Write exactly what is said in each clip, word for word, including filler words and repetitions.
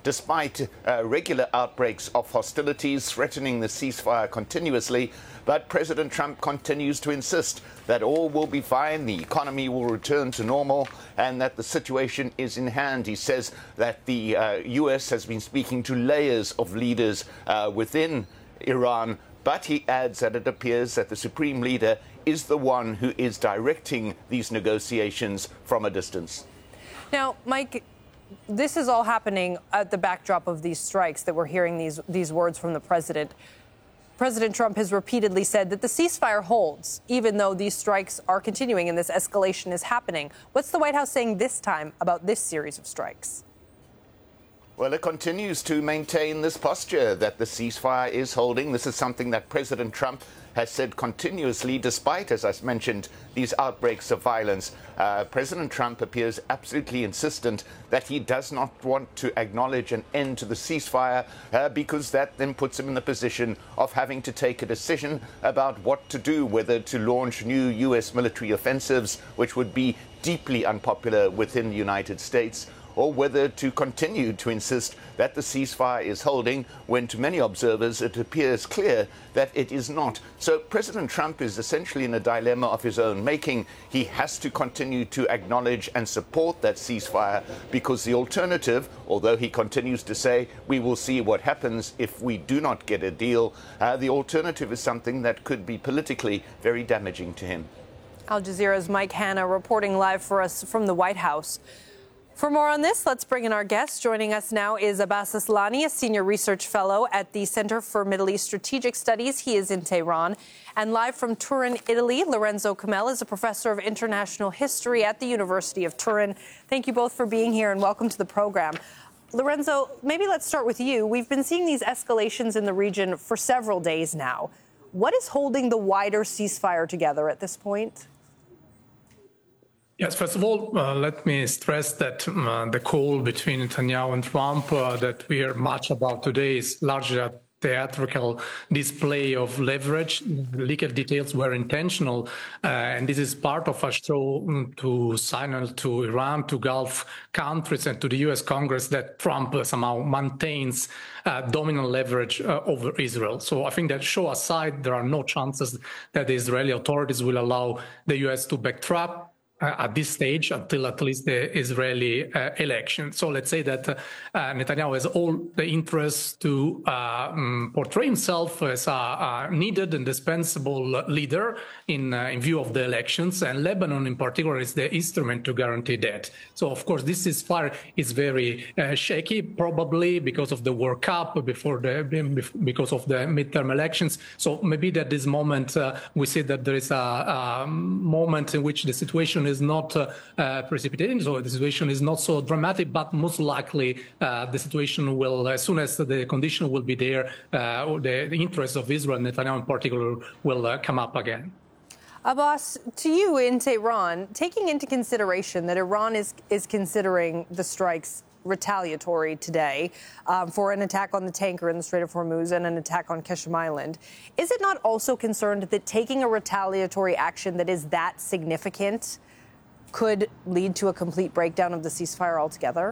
despite uh, regular outbreaks of hostilities threatening the ceasefire continuously. But President Trump continues to insist that all will be fine, the economy will return to normal, and that the situation is in hand. He says that the uh, U S has been speaking to layers of leaders uh, within Iran, but he adds that it appears that the supreme leader is the one who is directing these negotiations from a distance. Now, Mike, this is all happening at the backdrop of these strikes that we're hearing these, these words from the president. President Trump has repeatedly said that the ceasefire holds, even though these strikes are continuing and this escalation is happening. What's the White House saying this time about this series of strikes? Well, it continues to maintain this posture that the ceasefire is holding. This is something that President Trump has said continuously, despite, as I mentioned, these outbreaks of violence. Uh, President Trump appears absolutely insistent that he does not want to acknowledge an end to the ceasefire uh, because that then puts him in the position of having to take a decision about what to do, whether to launch new U S military offensives, which would be deeply unpopular within the United States, or whether to continue to insist that the ceasefire is holding when to many observers it appears clear that it is not. So President Trump is essentially in a dilemma of his own making. He has to continue to acknowledge and support that ceasefire because the alternative, although he continues to say we will see what happens if we do not get a deal, uh, the alternative is something that could be politically very damaging to him. Al Jazeera's Mike Hanna reporting live for us from the White House. For more on this, let's bring in our guest. Joining us now is Abbas Aslani, a senior research fellow at the Center for Middle East Strategic Studies. He is in Tehran. And live from Turin, Italy, Lorenzo Camel is a professor of international history at the University of Turin. Thank you both for being here and welcome to the program. Lorenzo, maybe let's start with you. We've been seeing these escalations in the region for several days now. What is holding the wider ceasefire together at this point? Yes, first of all, uh, let me stress that uh, the call between Netanyahu and Trump uh, that we hear much about today is largely a theatrical display of leverage. The leaked details were intentional, uh, and this is part of a show to signal to Iran, to Gulf countries, and to the U S Congress that Trump uh, somehow maintains uh, dominant leverage uh, over Israel. So I think that show aside, there are no chances that the Israeli authorities will allow the U S to backtrack Uh, at this stage until at least the Israeli uh, election. So let's say that uh, Netanyahu has all the interest to uh, um, portray himself as a, a needed, indispensable leader in, uh, in view of the elections, and Lebanon in particular is the instrument to guarantee that. So of course this ceasefire is very uh, shaky, probably because of the World Cup, before the because of the midterm elections. So maybe at this moment uh, we see that there is a, a moment in which the situation is not uh, uh, precipitating, so the situation is not so dramatic, but most likely uh, the situation will, as soon as the condition will be there, uh, the, the interests of Israel, Netanyahu in particular, will uh, come up again. Abbas, to you in Tehran, taking into consideration that Iran is, is considering the strikes retaliatory today um, for an attack on the tanker in the Strait of Hormuz and an attack on Qashm Island, is it not also concerned that taking a retaliatory action that is that significant could lead to a complete breakdown of the ceasefire altogether?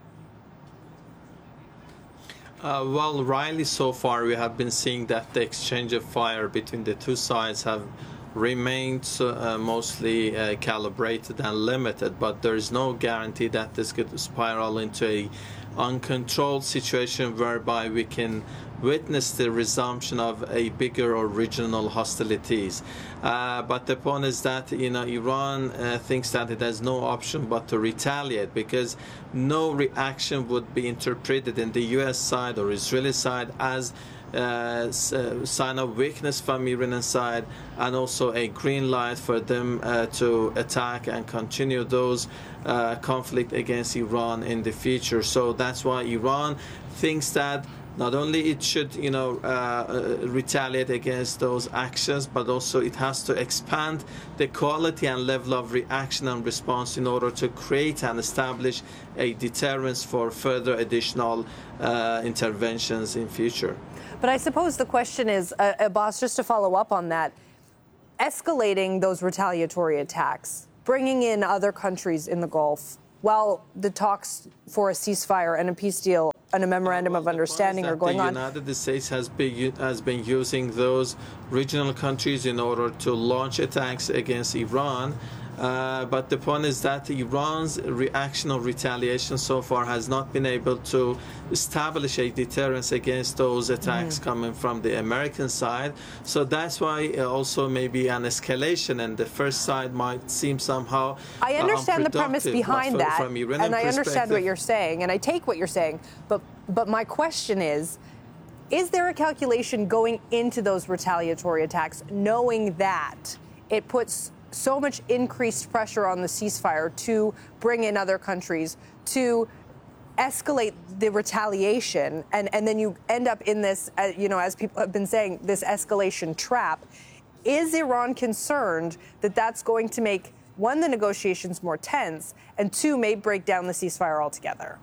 Uh, well, Riley, so far we have been seeing that the exchange of fire between the two sides have remained uh, mostly uh, calibrated and limited, but there is no guarantee that this could spiral into a uncontrolled situation whereby we can witness the resumption of a bigger or regional hostilities. Uh, but the point is that, you know, Iran uh, thinks that it has no option but to retaliate, because no reaction would be interpreted in the U S side or Israeli side as Uh, sign of weakness from Iranian side, and also a green light for them uh, to attack and continue those uh, conflict against Iran in the future. So that's why Iran thinks that not only it should, you know, uh, uh, retaliate against those actions, but also it has to expand the quality and level of reaction and response in order to create and establish a deterrence for further additional uh, interventions in future. But I suppose the question is, uh, Abbas, just to follow up on that, escalating those retaliatory attacks, bringing in other countries in the Gulf, while the talks for a ceasefire and a peace deal a memorandum well, of understanding or going the on. The United States has been has been using those regional countries in order to launch attacks against Iran. Uh, but the point is that Iran's reaction or retaliation so far has not been able to establish a deterrence against those attacks mm. coming from the American side. So that's why also maybe an escalation, and the first side might seem somehow I understand uh, the premise behind from, that, from and I understand what you're saying, and I take what you're saying. But but my question is, is there a calculation going into those retaliatory attacks, knowing that it puts so much increased pressure on the ceasefire to bring in other countries, to escalate the retaliation, and, and then you end up in this, uh, you know, as people have been saying, this escalation trap? Is Iran concerned that that's going to make, one, the negotiations more tense, and two, may break down the ceasefire altogether?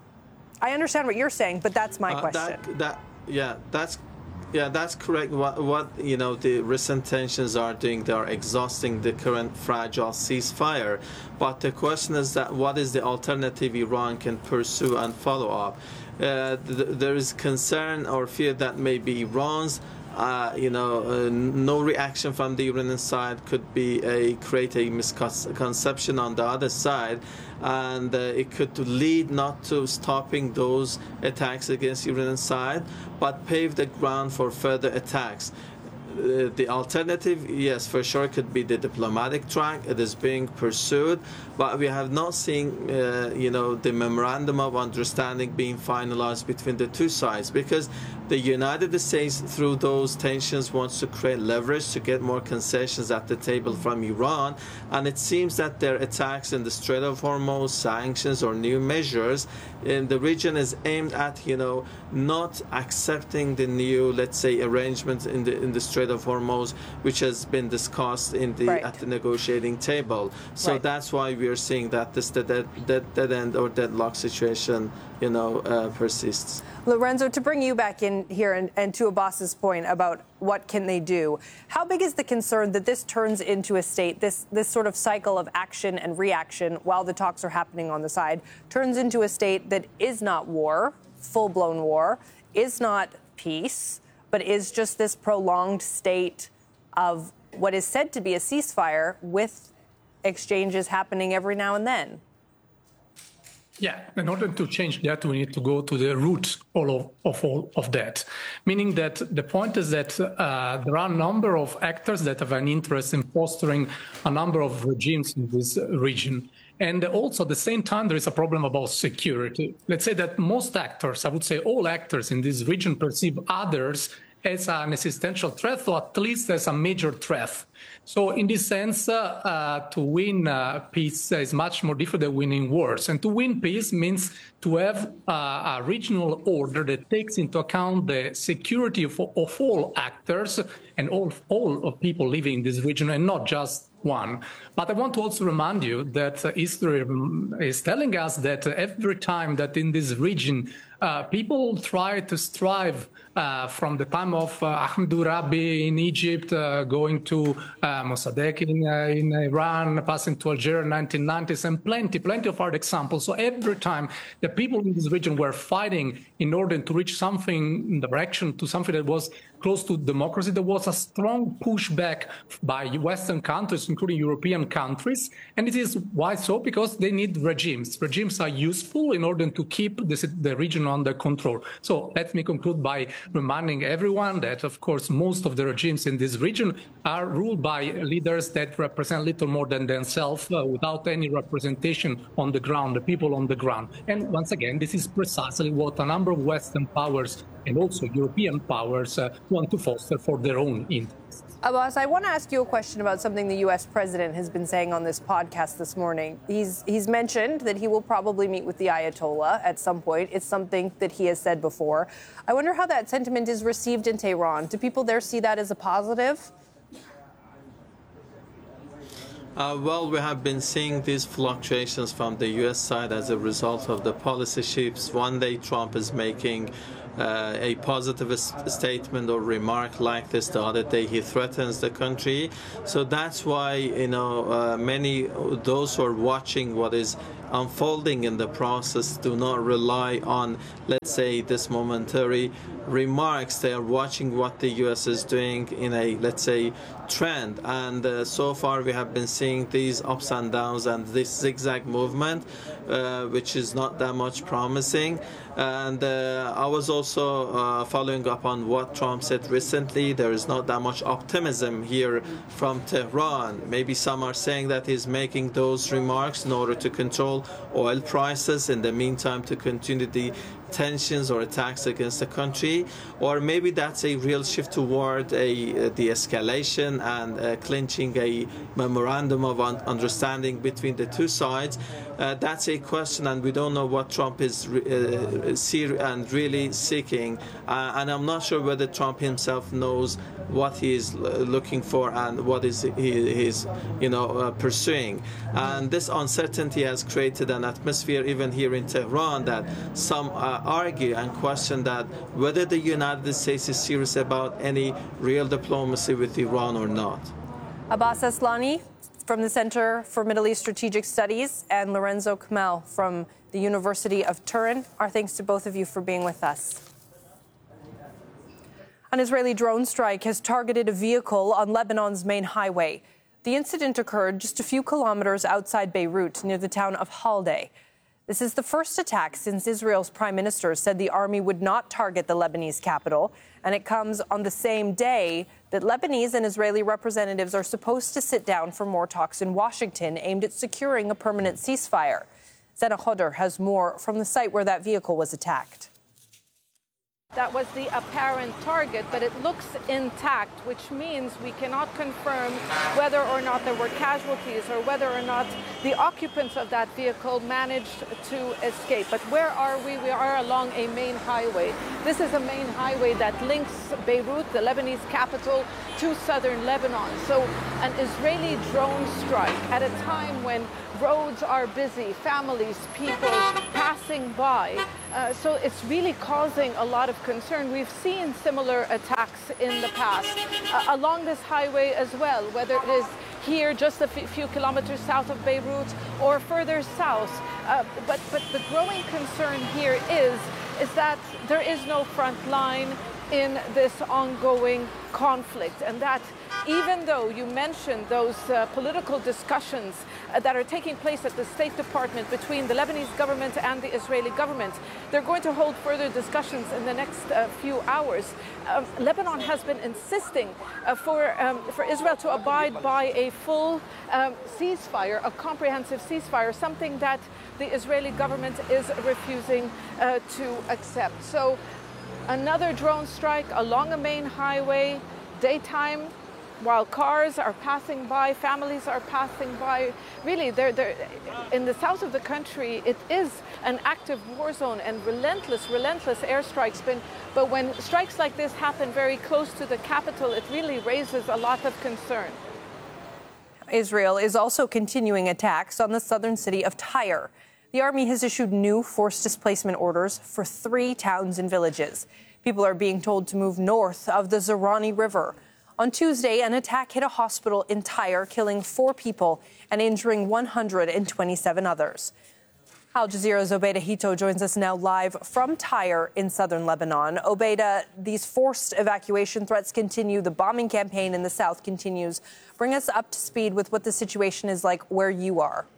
I understand what you're saying, but that's my uh, question. That, that, yeah, that's Yeah, that's correct. What, what you know, the recent tensions are doing, they are exhausting the current fragile ceasefire. But the question is that what is the alternative Iran can pursue and follow up? Uh, th- there is concern or fear that maybe Iran's Uh, you know, uh, no reaction from the Iranian side could be a create a misconception on the other side, and uh, it could lead not to stopping those attacks against the Iranian side, but pave the ground for further attacks. Uh, the alternative, yes, for sure, could be the diplomatic track. It is being pursued, but we have not seen, uh, you know, the memorandum of understanding being finalized between the two sides, because the United States, through those tensions, wants to create leverage to get more concessions at the table from Iran, and it seems that their attacks in the Strait of Hormuz, sanctions or new measures in the region is aimed at, you know, not accepting the new, let's say, arrangements in the in the Strait of Hormuz, which has been discussed in the right. at the negotiating table. So right. that's why we are seeing that this dead, dead, dead end or deadlock situation, you know, uh, persists. Lorenzo, to bring you back in here and, and to Abbas's point about what can they do, how big is the concern that this turns into a state, this this sort of cycle of action and reaction while the talks are happening on the side, turns into a state that is not war, full-blown war, is not peace, but is just this prolonged state of what is said to be a ceasefire with exchanges happening every now and then? Yeah, in order to change that, we need to go to the root all of, of all of that. Meaning that the point is that uh, there are a number of actors that have an interest in fostering a number of regimes in this region. And also at the same time, there is a problem about security. Let's say that most actors, I would say all actors in this region, perceive others as an existential threat, or at least as a major threat. So in this sense, uh, uh, to win uh, peace is much more difficult than winning wars. And to win peace means to have uh, a regional order that takes into account the security of, of all actors and all, all of people living in this region, and not just one. But I want to also remind you that uh, history is telling us that uh, every time that in this region uh, people try to strive uh, from the time of uh, Ahmadou Rabi in Egypt, uh, going to uh, Mossadegh in, uh, in Iran, passing to Algeria in nineteen nineties, and plenty, plenty of other examples. So every time the people in this region were fighting in order to reach something in the direction to something that was close to democracy, there was a strong pushback by Western countries, including European countries. And it is why so? Because they need regimes. Regimes are useful in order to keep this, the region under control. So let me conclude by reminding everyone that, of course, most of the regimes in this region are ruled by leaders that represent little more than themselves, uh, without any representation on the ground, the people on the ground. And once again, this is precisely what a number of Western powers and also European powers uh, want to foster for their own interests. Abbas, I want to ask you a question about something the U S president has been saying on this podcast this morning. He's he's mentioned that he will probably meet with the Ayatollah at some point. It's something that he has said before. I wonder how that sentiment is received in Tehran. Do people there see that as a positive? Uh, well, we have been seeing these fluctuations from the U S side as a result of the policy shifts. One day Trump is making uh, a positive s- statement or remark like this. The other day he threatens the country. So that's why, you know, uh, many those who are watching what is unfolding in the process. Do not rely on, let's say, this momentary remarks. They are watching what the U S is doing in a, let's say, trend. And uh, so far we have been seeing these ups and downs and this zigzag movement, uh, which is not that much promising. And uh, I was also uh, following up on what Trump said recently. There is not that much optimism here from Tehran. Maybe some are saying that he's making those remarks in order to control oil prices, in the meantime to continue the tensions or attacks against the country, or maybe that's a real shift toward a, a de-escalation and uh, clinching a memorandum of un- understanding between the two sides. Uh, that's a question, and we don't know what Trump is re- uh, see- and really seeking. Uh, and I'm not sure whether Trump himself knows what he is looking for and what is he is, you know, uh, pursuing. And this uncertainty has created an atmosphere, even here in Tehran, that some uh, argue and question that whether the United States is serious about any real diplomacy with Iran or not. Abbas Aslani from the Center for Middle East Strategic Studies and Lorenzo Kamel from the University of Turin. Our thanks to both of you for being with us. An Israeli drone strike has targeted a vehicle on Lebanon's main highway. The incident occurred just a few kilometers outside Beirut, near the town of Halde. This is the first attack since Israel's prime minister said the army would not target the Lebanese capital, and it comes on the same day that Lebanese and Israeli representatives are supposed to sit down for more talks in Washington aimed at securing a permanent ceasefire. Zena Khodr has more from the site where that vehicle was attacked. That was the apparent target, but it looks intact, which means we cannot confirm whether or not there were casualties or whether or not the occupants of that vehicle managed to escape. But where are we? We are along a main highway. This is a main highway that links Beirut, the Lebanese capital, to southern Lebanon. So an Israeli drone strike at a time when roads are busy, families, people passing by. Uh, so it's really causing a lot of concern. We've seen similar attacks in the past uh, along this highway as well, whether it is here just a f- few kilometers south of Beirut or further south. Uh, but, but the growing concern here is, is that there is no front line in this ongoing conflict, and that even though you mentioned those uh, political discussions uh, that are taking place at the State Department between the Lebanese government and the Israeli government, they're going to hold further discussions in the next uh, few hours. Um, Lebanon has been insisting uh, for, um, for Israel to abide by a full um, ceasefire, a comprehensive ceasefire, something that the Israeli government is refusing uh, to accept. So another drone strike along a main highway, daytime, while cars are passing by, families are passing by. Really, they're, they're, in the south of the country, it is an active war zone and relentless, relentless airstrikes. But, but when strikes like this happen very close to the capital, it really raises a lot of concern. Israel is also continuing attacks on the southern city of Tyre. The army has issued new forced displacement orders for three towns and villages. People are being told to move north of the Zerani River. On Tuesday, an attack hit a hospital in Tyre, killing four people and injuring one hundred twenty-seven others. Al Jazeera's Obeida Hito joins us now live from Tyre in southern Lebanon. Obeida, these forced evacuation threats continue. The bombing campaign in the south continues. Bring us up to speed with what the situation is like where you are.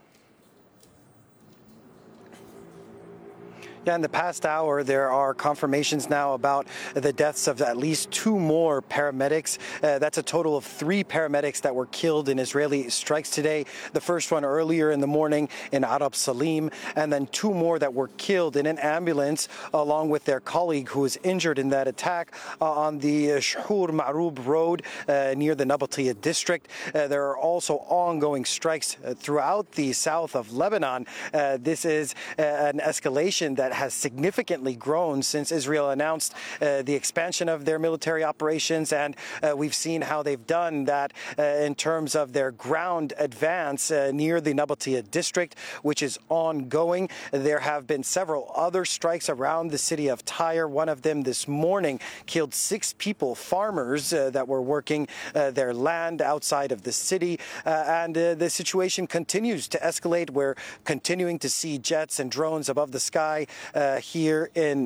Yeah, in the past hour, there are confirmations now about the deaths of at least two more paramedics. Uh, that's a total of three paramedics that were killed in Israeli strikes today. The first one earlier in the morning in Arab Salim, and then two more that were killed in an ambulance along with their colleague who was injured in that attack uh, on the Shahur Ma'rub Road uh, near the Nabateeh district. Uh, there are also ongoing strikes uh, throughout the south of Lebanon. Uh, this is uh, an escalation that has significantly grown since Israel announced uh, the expansion of their military operations, and uh, we've seen how they've done that uh, in terms of their ground advance uh, near the Nabatea district, which is ongoing. There have been several other strikes around the city of Tyre. One of them this morning killed six people, farmers uh, that were working uh, their land outside of the city, uh, and uh, the situation continues to escalate. We're continuing to see jets and drones above the sky uh, here in